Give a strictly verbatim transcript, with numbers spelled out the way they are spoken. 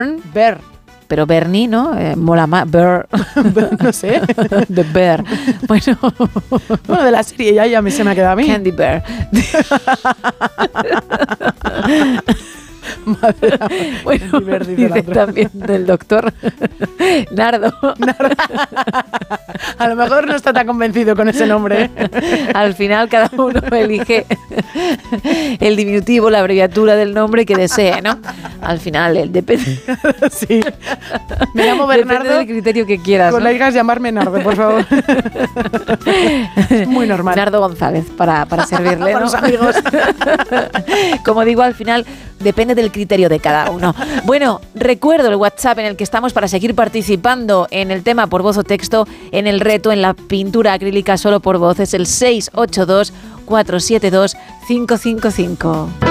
Bear. Pero Bernie, ¿no? Eh, mola más. Bear. No sé. The Bear. Bueno. Bueno, de la serie ya, ya me, se me ha quedado a mí. Candy Bear. Madre, bueno, dice también del doctor Nardo. Nardo. A lo mejor no está tan convencido con ese nombre. Al final cada uno elige el diminutivo, la abreviatura del nombre que desee, ¿no? Al final el depende. Sí. Me llamo Bernardo. Depende del criterio que quieras. Con ¿no? la hija llamarme Nardo, por favor. Es muy normal. Nardo González para, para servirle, para ¿no? los amigos. Como digo, al final depende del criterio de cada uno. Bueno, recuerdo el WhatsApp en el que estamos para seguir participando en el tema por voz o texto, en el reto, en la pintura acrílica solo por voz. Es el seis ocho dos, cuatro siete dos, cinco cinco cinco.